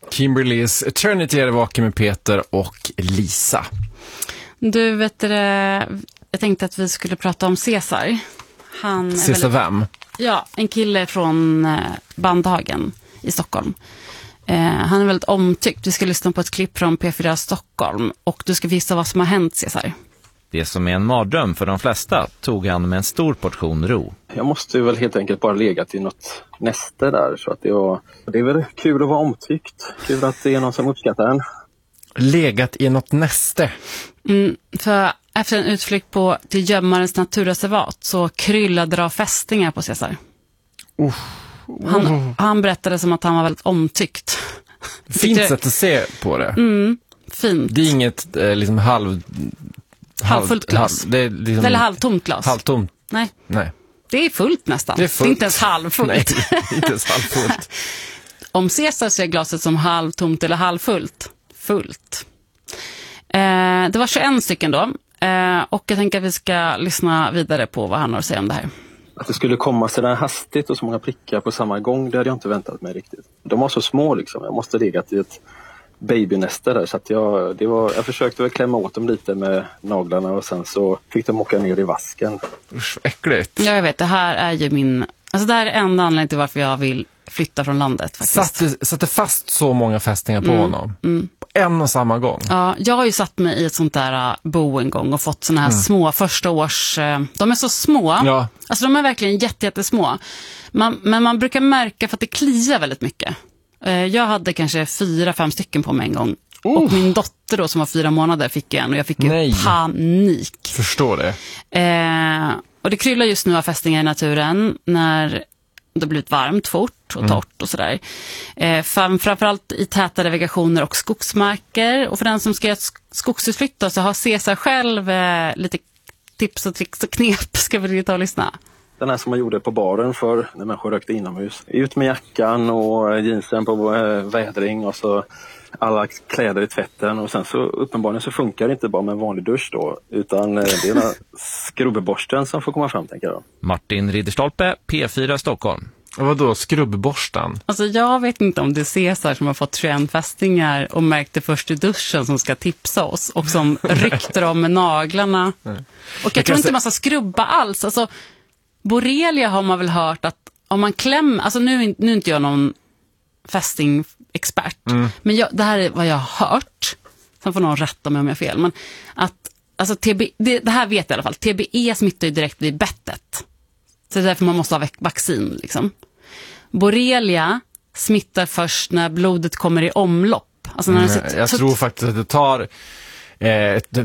Kimberlys Eternity är vaken med Peter och Lisa. Du vet det, jag tänkte att vi skulle prata om Cesar. Cesar vem? Ja, en kille från Bandhagen i Stockholm. Han är väldigt omtyckt. Vi ska lyssna på ett klipp från P4 Stockholm och du ska visa vad som har hänt, Cesar. Det som är en mardröm för de flesta tog han med en stor portion ro. Jag måste väl helt enkelt bara legat i något näste där, så att det är väl kul att vara omtyckt. Kul att det är någon som uppskattar en. Legat i något näste. För efter en utflykt till Gömmarens naturreservat så kryllade det av fästingar på Cesar. Han berättade som att han var väldigt omtyckt. Fint sätt att se på det. Fint. Det är inget liksom halvfullt glas. Det är liksom eller halvtomt glas. Halvtomt. Nej. Det är fullt nästan. Det är fullt. Det är inte ens halvfullt. Nej, inte ens halvfullt. Om Cesar ser glaset som halvtomt eller halvfullt. Fullt. Det var 21 stycken då. Och jag tänker att vi ska lyssna vidare på vad han har att säga om det här. Att det skulle komma så där hastigt och så många prickar på samma gång, det hade jag inte väntat mig riktigt. De var så små liksom. Jag måste legat i ett babynäste där, så att jag försökte väl klämma åt dem lite med naglarna och sen så fick de åka ner i vasken. Usch, äckligt. Ja, jag vet, det här är ju det här är enda anledningen till varför jag vill flytta från landet faktiskt. Satte fast så många fästingar på honom. På en och samma gång. Ja, jag har ju satt mig i ett sånt där bo en gång och fått såna här små första års... De är så små. Ja. Alltså de är verkligen jättesmå. Men man brukar märka för att det kliar väldigt mycket. Jag hade kanske 4-5 stycken på mig en gång. Och min dotter då som var 4 månader fick en och jag fick ju panik. Förstår det. Och det kryllar just nu av fästingar i naturen när det blivit varmt fort och torrt och sådär. Framförallt i tätare vegationer och skogsmarker. Och för den som ska göra skogsutflykt så har Cesar själv lite tips och tricks och knep. Ska vi ta och lyssna? Den här som man gjorde på baren för när människor rökte inomhus. Ut med jackan och jeansen på vädring och så alla kläder i tvätten. Och sen så uppenbarligen så funkar det inte bara med en vanlig dusch då. Utan det är den skrubbborsten som får komma fram, tänker jag. Martin Ridderstolpe, P4 Stockholm. Och vadå, skrubbborsten? Alltså jag vet inte om det är Cesar som har fått 21 fästingar och märkte först i duschen som ska tipsa oss och som ryckte dem med naglarna. Och jag tror inte man ska skrubba alls. Alltså borrelia har man väl hört att om man klämmer, alltså nu är inte jag någon fästingexpert, men det här är vad jag har hört. Sen får någon rätta mig om jag har fel, men att alltså det här vet jag i alla fall. TBE smittar ju direkt vid bettet. Så det är därför man måste ha vaccin liksom. Borrelia smittar först när blodet kommer i omlopp. Alltså när jag tror faktiskt att det tar